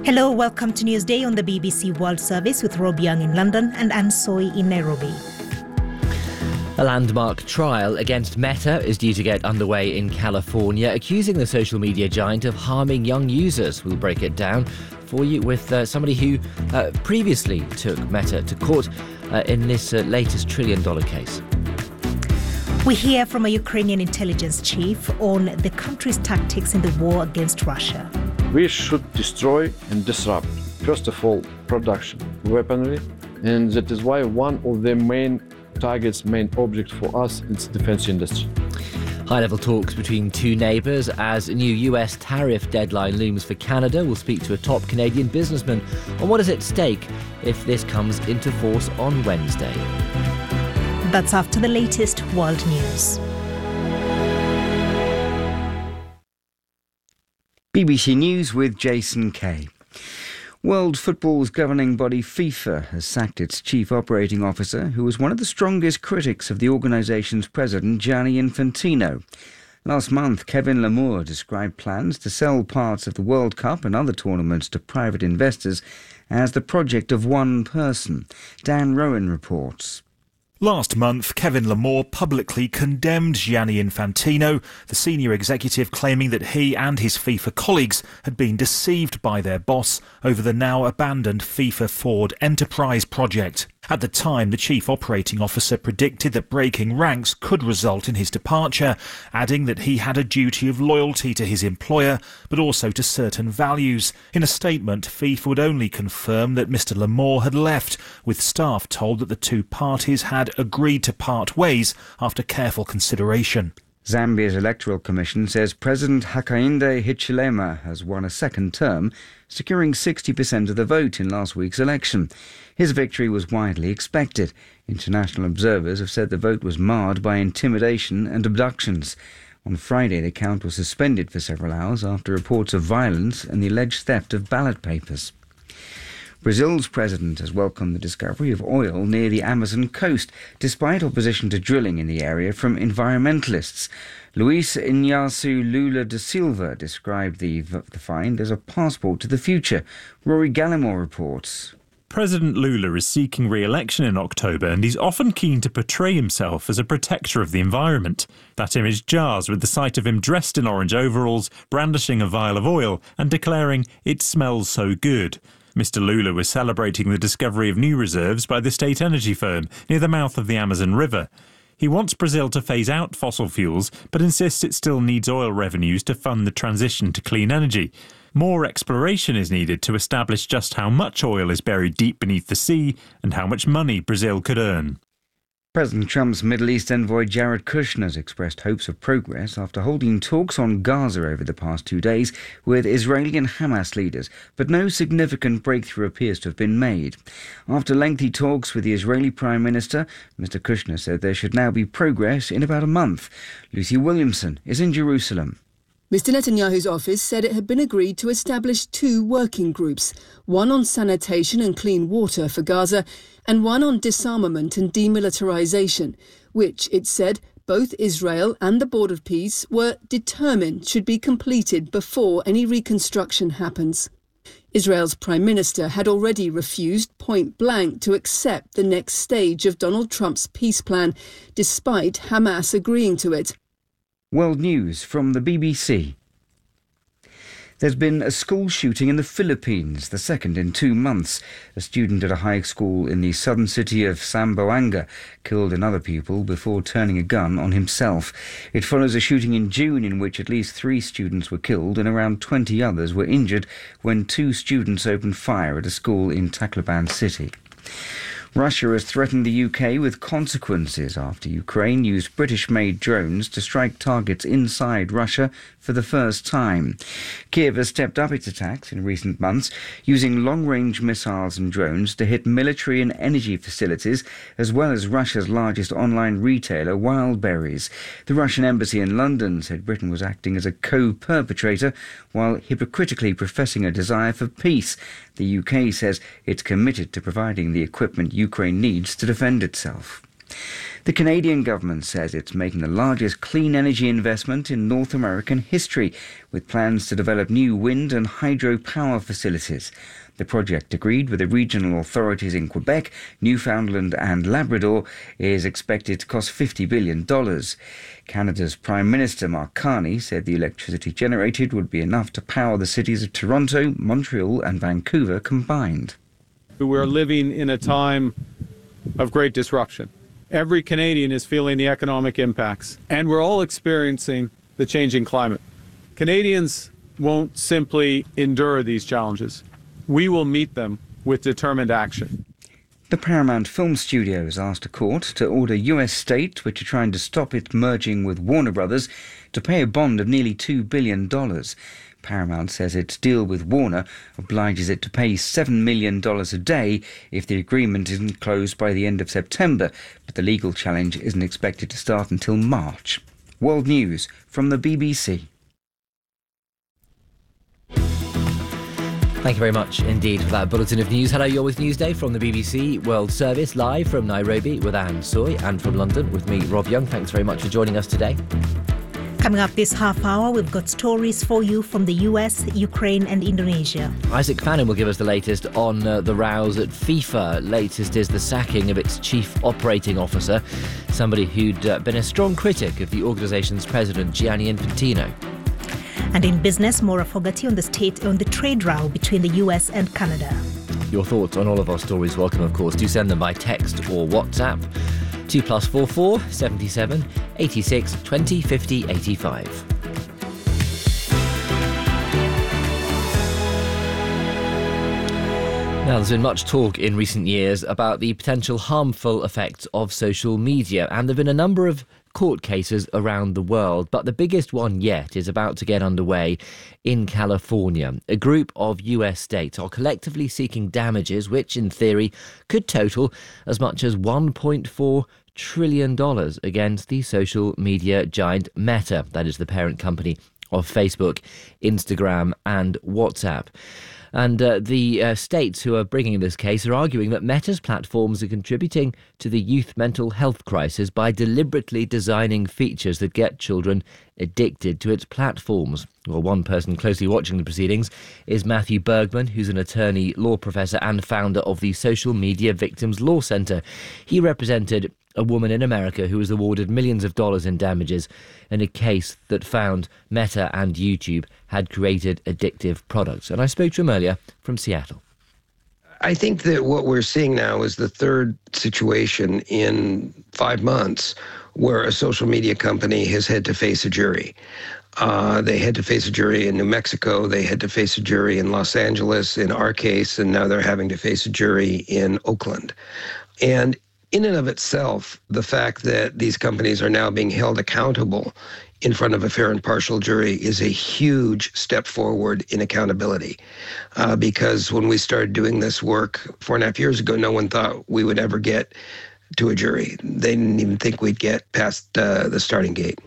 Hello, welcome to Newsday on the BBC World Service with Rob Young in London and Anne Soy in Nairobi. A landmark trial against Meta is due to get underway in California, accusing the social media giant of harming young users. We'll break it down for you with somebody who previously took Meta to court in this latest $1 trillion case. We hear from a Ukrainian intelligence chief on the country's tactics in the war against Russia. We should destroy and disrupt, first of all, production, weaponry, and that is why one of the main targets, main object for us is defense industry. High-level talks between two neighbours as a new US tariff deadline looms for Canada. We'll speak to a top Canadian businessman on what is at stake if this comes into force on Wednesday. That's after the latest world news. BBC News with Jason Kay. World football's governing body FIFA has sacked its chief operating officer, who was one of the strongest critics of the organisation's president, Gianni Infantino. Last month, Kevin Lamour described plans to sell parts of the World Cup and other tournaments to private investors as the project of one person. Dan Rowan reports. Last month, Kevin Lamour publicly condemned Gianni Infantino, the senior executive claiming that he and his FIFA colleagues had been deceived by their boss over the now abandoned FIFA Ford Enterprise project. At the time, the chief operating officer predicted that breaking ranks could result in his departure, adding that he had a duty of loyalty to his employer, but also to certain values. In a statement, FIFA would only confirm that Mr. Lamour had left, with staff told that the two parties had agreed to part ways after careful consideration. Zambia's Electoral Commission says President Hakainde Hichilema has won a second term, securing 60% of the vote in last week's election. His victory was widely expected. International observers have said the vote was marred by intimidation and abductions. On Friday, the count was suspended for several hours after reports of violence and the alleged theft of ballot papers. Brazil's president has welcomed the discovery of oil near the Amazon coast, despite opposition to drilling in the area from environmentalists. Luiz Inácio Lula da Silva described the find as a passport to the future. Rory Gallimore reports. President Lula is seeking re-election in October, and he's often keen to portray himself as a protector of the environment. That image jars with the sight of him dressed in orange overalls, brandishing a vial of oil and declaring, "It smells so good." Mr. Lula was celebrating the discovery of new reserves by the state energy firm near the mouth of the Amazon River. He wants Brazil to phase out fossil fuels, but insists it still needs oil revenues to fund the transition to clean energy. More exploration is needed to establish just how much oil is buried deep beneath the sea and how much money Brazil could earn. President Trump's Middle East envoy Jared Kushner has expressed hopes of progress after holding talks on Gaza over the past 2 days with Israeli and Hamas leaders, but no significant breakthrough appears to have been made. After lengthy talks with the Israeli Prime Minister, Mr. Kushner said there should now be progress in about a month. Lucy Williamson is in Jerusalem. Mr. Netanyahu's office said it had been agreed to establish 2 working groups, one on sanitation and clean water for Gaza and one on disarmament and demilitarization, which, it said, both Israel and the Board of Peace were determined should be completed before any reconstruction happens. Israel's Prime Minister had already refused point blank to accept the next stage of Donald Trump's peace plan, despite Hamas agreeing to it. World News from the BBC. There's been a school shooting in the Philippines, the second in 2 months. A student at a high school in the southern city of Zamboanga killed another pupil before turning a gun on himself. It follows a shooting in June in which at least 3 students were killed and around 20 others were injured when 2 students opened fire at a school in Tacloban City. Russia has threatened the UK with consequences after Ukraine used British-made drones to strike targets inside Russia for the first time. Kiev has stepped up its attacks in recent months, using long-range missiles and drones to hit military and energy facilities, as well as Russia's largest online retailer, Wildberries. The Russian embassy in London said Britain was acting as a co-perpetrator, while hypocritically professing a desire for peace. The UK says it's committed to providing the equipment Ukraine needs to defend itself. The Canadian government says it's making the largest clean energy investment in North American history, with plans to develop new wind and hydropower facilities. The project, agreed with the regional authorities in Quebec, Newfoundland and Labrador, is expected to cost $50 billion. Canada's Prime Minister Mark Carney said the electricity generated would be enough to power the cities of Toronto, Montreal and Vancouver combined. We're living in a time of great disruption. Every Canadian is feeling the economic impacts, and we're all experiencing the changing climate. Canadians won't simply endure these challenges. We will meet them with determined action. The Paramount Film Studios asked a court to order US state, which are trying to stop it merging with Warner Brothers, to pay a bond of nearly $2 billion. Paramount says its deal with Warner obliges it to pay $7 million a day if the agreement isn't closed by the end of September, but the legal challenge isn't expected to start until March. World News from the BBC. Thank you very much indeed for that bulletin of news. Hello, you're with Newsday from the BBC World Service, live from Nairobi with Anne Soy, and from London with me, Rob Young. Thanks very much for joining us today. Coming up this half hour, we've got stories for you from the US, Ukraine and Indonesia. Isaac Fannin will give us the latest on the rows at FIFA. Latest is the sacking of its chief operating officer, somebody who'd been a strong critic of the organisation's president, Gianni Infantino. And in business, Maura Fogarty on the trade row between the US and Canada. Your thoughts on all of our stories, welcome of course. Do send them by text or WhatsApp. 2+44 77 86 20 50 85. Now, there's been much talk in recent years about the potential harmful effects of social media, and there have been a number of court cases around the world, but the biggest one yet is about to get underway in California. A group of US states are collectively seeking damages which, in theory, could total as much as $1.4 trillion against the social media giant Meta, that is the parent company of Facebook, Instagram and WhatsApp. And the states who are bringing this case are arguing that Meta's platforms are contributing to the youth mental health crisis by deliberately designing features that get children addicted to its platforms. Well, one person closely watching the proceedings is Matthew Bergman, who's an attorney, law professor and founder of the Social Media Victims Law Centre. He represented a woman in America who was awarded millions of dollars in damages in a case that found Meta and YouTube had created addictive products. And I spoke to him earlier from Seattle. I think that what we're seeing now is the third situation in 5 months where a social media company has had to face a jury. They had to face a jury in New Mexico. They had to face a jury in Los Angeles in our case, and now they're having to face a jury in Oakland. And in and of itself, the fact that these companies are now being held accountable in front of a fair and partial jury is a huge step forward in accountability. Because when we started doing this work 4.5 years ago, no one thought we would ever get to a jury. They didn't even think we'd get past the starting gate.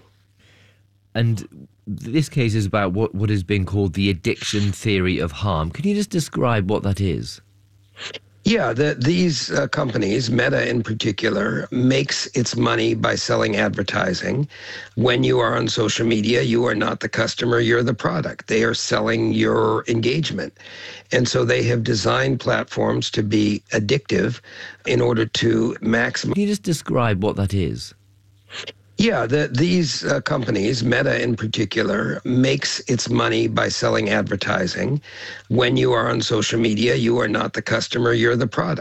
And this case is about what is being called the addiction theory of harm. Could you just describe what that is? Yeah, these companies, Meta in particular, makes its money by selling advertising. When you are on social media, you are not the customer, you're the product. They are selling your engagement. And so they have designed platforms to be addictive in order to maximize. Can you just describe what that is? Yeah, these companies, Meta in particular, makes its money by selling advertising. When you are on social media, you are not the customer, you're the product.